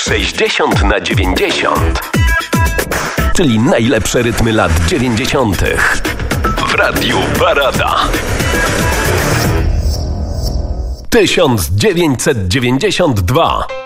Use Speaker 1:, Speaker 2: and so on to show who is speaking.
Speaker 1: 60/90. Czyli najlepsze rytmy lat 90. w Radiu Parada. 1992.